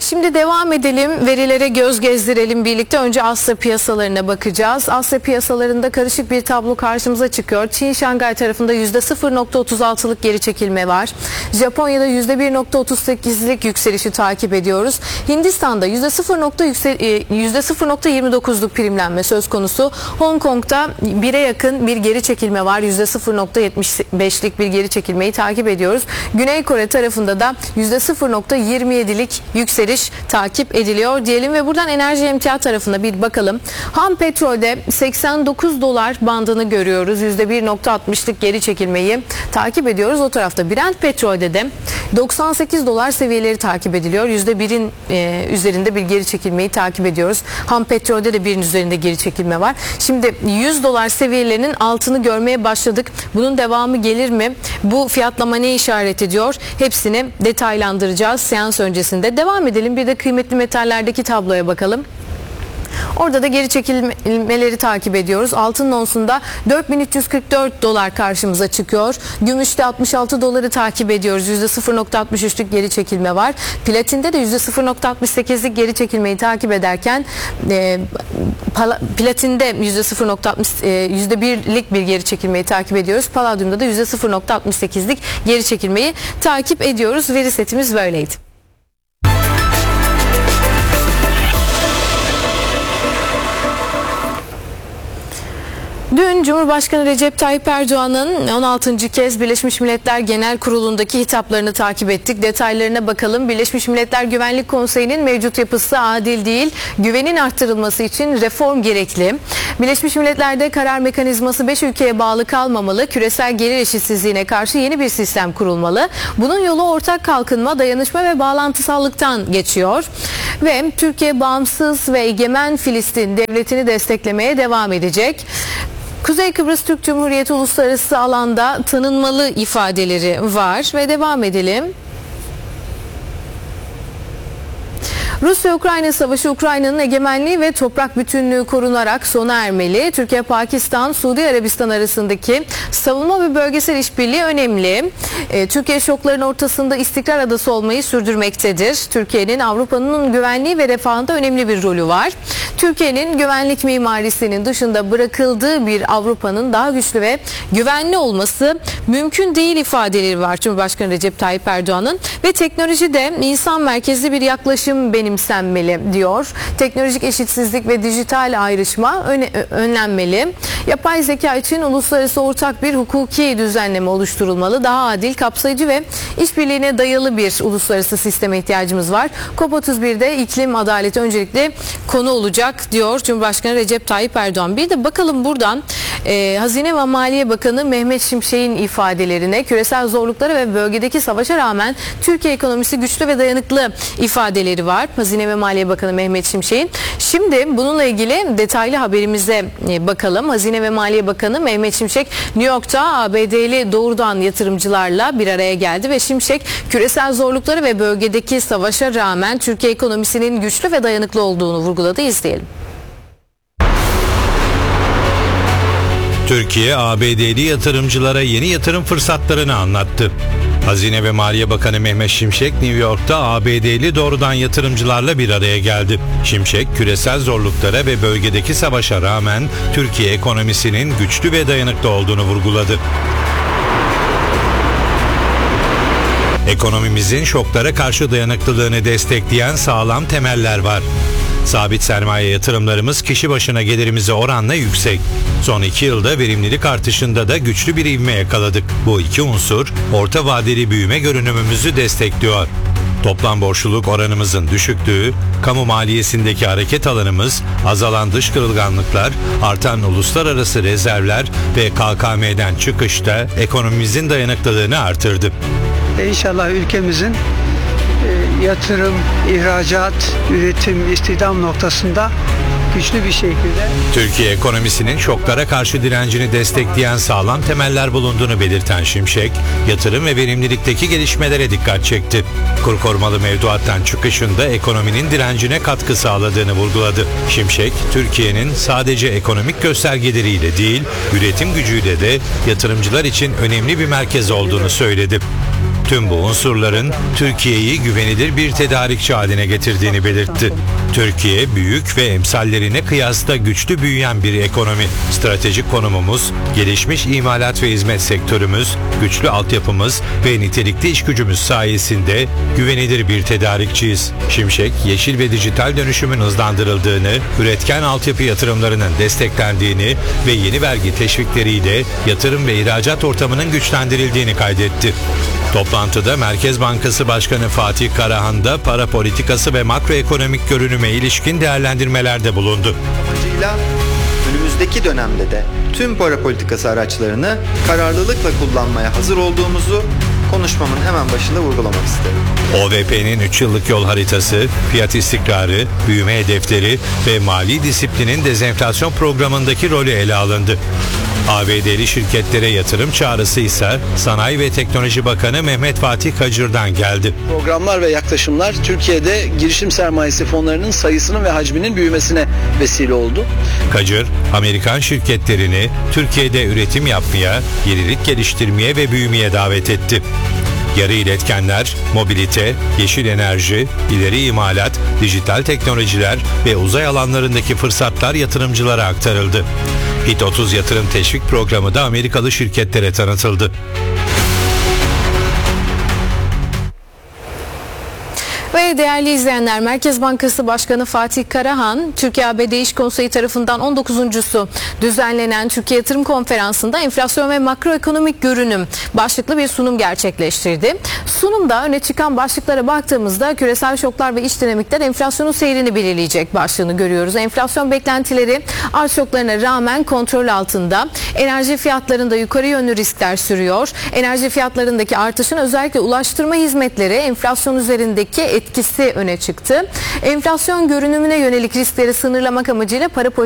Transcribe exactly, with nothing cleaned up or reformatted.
Şimdi devam edelim. Verilere göz gezdirelim birlikte. Önce Asya piyasalarına bakacağız. Asya piyasalarında karışık bir tablo karşımıza çıkıyor. Çin Şangay tarafında yüzde sıfır nokta otuz altılık geri çekilme var. Japonya'da yüzde bir nokta otuz sekizlik yükselişi takip ediyoruz. Hindistan'da yüzde sıfır nokta yirmi dokuzluk primlenme söz konusu. Hong Kong'da bire yakın bir geri çekilme var. yüzde sıfır nokta yetmiş beşlik bir geri çekilmeyi takip ediyoruz. Güney Kore tarafında da yüzde sıfır nokta yirmi yedilik yükseliş takip ediliyor diyelim ve buradan enerji emtia tarafına bir bakalım. Ham petrolde seksen dokuz dolar bandını görüyoruz. yüzde bir nokta altmışlık geri çekilmeyi takip ediyoruz. O tarafta Brent petrolde de doksan sekiz dolar seviyeleri takip ediliyor. yüzde birin e, üzerinde bir geri çekilmeyi takip ediyoruz. Ham petrolde de birin üzerinde geri çekilme var. Şimdi yüz dolar seviyelerinin altını görmeye başladık. Bunun devamı gelir mi? Bu fiyatlama ne işaret ediyor? Hepsini detaylandıracağız seans öncesinde. Devam edelim. Bir de kıymetli metallerdeki tabloya bakalım. Orada da geri çekilmeleri takip ediyoruz. Altın onsunda dört bin üç yüz kırk dört dolar karşımıza çıkıyor. Gümüşte altmış altı doları takip ediyoruz. yüzde sıfır nokta altmış üçlük geri çekilme var. Platinde de yüzde sıfır nokta altmış sekizlik geri çekilmeyi takip ederken e, pala, platinde yüzde sıfır nokta altmış e, yüzde birlik bir geri çekilmeyi takip ediyoruz. Palladium'da da yüzde sıfır nokta altmış sekizlik geri çekilmeyi takip ediyoruz. Veri setimiz böyleydi. Dün Cumhurbaşkanı Recep Tayyip Erdoğan'ın on altıncı kez Birleşmiş Milletler Genel Kurulu'ndaki hitaplarını takip ettik. Detaylarına bakalım. Birleşmiş Milletler Güvenlik Konseyi'nin mevcut yapısı adil değil. Güvenin arttırılması için reform gerekli. Birleşmiş Milletler'de karar mekanizması beş ülkeye bağlı kalmamalı. Küresel gelir eşitsizliğine karşı yeni bir sistem kurulmalı. Bunun yolu ortak kalkınma, dayanışma ve bağlantısallıktan geçiyor. Ve Türkiye bağımsız ve egemen Filistin devletini desteklemeye devam edecek. Kuzey Kıbrıs Türk Cumhuriyeti uluslararası alanda tanınmalı ifadeleri var ve devam edelim. Rusya-Ukrayna savaşı Ukrayna'nın egemenliği ve toprak bütünlüğü korunarak sona ermeli. Türkiye, Pakistan, Suudi Arabistan arasındaki savunma ve bölgesel işbirliği önemli. E, Türkiye şokların ortasında istikrar adası olmayı sürdürmektedir. Türkiye'nin Avrupa'nın güvenliği ve refahında önemli bir rolü var. Türkiye'nin güvenlik mimarisinin dışında bırakıldığı bir Avrupa'nın daha güçlü ve güvenli olması mümkün değil ifadeleri var Cumhurbaşkanı Recep Tayyip Erdoğan'ın ve teknolojide insan merkezli bir yaklaşım benimsenmeli diyor. Teknolojik eşitsizlik ve dijital ayrışma öne, önlenmeli. Yapay zeka için uluslararası ortak bir hukuki düzenleme oluşturulmalı. Daha adil, kapsayıcı ve işbirliğine dayalı bir uluslararası sisteme ihtiyacımız var. COP otuz bir'de iklim adaleti öncelikli konu olacak diyor Cumhurbaşkanı Recep Tayyip Erdoğan. Bir de bakalım buradan e, Hazine ve Maliye Bakanı Mehmet Şimşek'in ifadelerine. Küresel zorluklara ve bölgedeki savaşa rağmen Türkiye ekonomisi güçlü ve dayanıklı ifadeleri var. Hazine ve Maliye Bakanı Mehmet Şimşek'in. Şimdi bununla ilgili detaylı haberimize bakalım. Hazine ve Maliye Bakanı Mehmet Şimşek New York'ta A B D'li doğrudan yatırımcılarla bir araya geldi ve Şimşek küresel zorlukları ve bölgedeki savaşa rağmen Türkiye ekonomisinin güçlü ve dayanıklı olduğunu vurguladı. İzleyelim. Türkiye, A B D'li yatırımcılara yeni yatırım fırsatlarını anlattı. Hazine ve Maliye Bakanı Mehmet Şimşek, New York'ta A B D'li doğrudan yatırımcılarla bir araya geldi. Şimşek, küresel zorluklara ve bölgedeki savaşa rağmen Türkiye ekonomisinin güçlü ve dayanıklı olduğunu vurguladı. Ekonomimizin şoklara karşı dayanıklılığını destekleyen sağlam temeller var. Sabit sermaye yatırımlarımız kişi başına gelirimize oranla yüksek. Son iki yılda verimlilik artışında da güçlü bir ivme yakaladık. Bu iki unsur orta vadeli büyüme görünümümüzü destekliyor. Toplam borçluluk oranımızın düşüklüğü, kamu maliyesindeki hareket alanımız, azalan dış kırılganlıklar, artan uluslararası rezervler ve K K M'den çıkışta ekonomimizin dayanıklılığını artırdı. İnşallah ülkemizin yatırım, ihracat, üretim, istihdam noktasında güçlü bir şekilde. Türkiye ekonomisinin şoklara karşı direncini destekleyen sağlam temeller bulunduğunu belirten Şimşek, yatırım ve verimlilikteki gelişmelere dikkat çekti. Kur korumalı mevduattan çıkışında ekonominin direncine katkı sağladığını vurguladı. Şimşek, Türkiye'nin sadece ekonomik göstergeleriyle değil, üretim gücüyle de yatırımcılar için önemli bir merkez olduğunu söyledi. Tüm bu unsurların Türkiye'yi güvenilir bir tedarikçi haline getirdiğini belirtti. Türkiye büyük ve emsallerine kıyasla güçlü büyüyen bir ekonomi. Stratejik konumumuz, gelişmiş imalat ve hizmet sektörümüz, güçlü altyapımız ve nitelikli iş gücümüz sayesinde güvenilir bir tedarikçiyiz. Şimşek, yeşil ve dijital dönüşümün hızlandırıldığını, üretken altyapı yatırımlarının desteklendiğini ve yeni vergi teşvikleriyle yatırım ve ihracat ortamının güçlendirildiğini kaydetti. Toplantıda Merkez Bankası Başkanı Fatih Karahan da para politikası ve makroekonomik görünüme ilişkin değerlendirmelerde bulundu. Amacıyla önümüzdeki dönemde de tüm para politikası araçlarını kararlılıkla kullanmaya hazır olduğumuzu konuşmamın hemen başında vurgulamak isterim. O V P'nin üç yıllık yol haritası, fiyat istikrarı, büyüme hedefleri ve mali disiplinin dezenflasyon programındaki rolü ele alındı. A B D'li şirketlere yatırım çağrısı ise Sanayi ve Teknoloji Bakanı Mehmet Fatih Kacır'dan geldi. Programlar ve yaklaşımlar Türkiye'de girişim sermayesi fonlarının sayısının ve hacminin büyümesine vesile oldu. Kacır, Amerikan şirketlerini Türkiye'de üretim yapmaya, yenilik geliştirmeye ve büyümeye davet etti. Yarı iletkenler, mobilite, yeşil enerji, ileri imalat, dijital teknolojiler ve uzay alanlarındaki fırsatlar yatırımcılara aktarıldı. Hit otuz yatırım teşvik programı da Amerikalı şirketlere tanıtıldı. Ve değerli izleyenler, Merkez Bankası Başkanı Fatih Karahan, Türkiye-A B D İş Konseyi tarafından on dokuzuncusu düzenlenen Türkiye Yatırım Konferansı'nda enflasyon ve makroekonomik görünüm başlıklı bir sunum gerçekleştirdi. Sunumda öne çıkan başlıklara baktığımızda küresel şoklar ve iç dinamikler enflasyonun seyrini belirleyecek başlığını görüyoruz. Enflasyon beklentileri arz şoklarına rağmen kontrol altında. Enerji fiyatlarında yukarı yönlü riskler sürüyor. Enerji fiyatlarındaki artışın özellikle ulaştırma hizmetleri enflasyon üzerindeki etkisi öne çıktı. Enflasyon görünümüne yönelik riskleri sınırlamak amacıyla para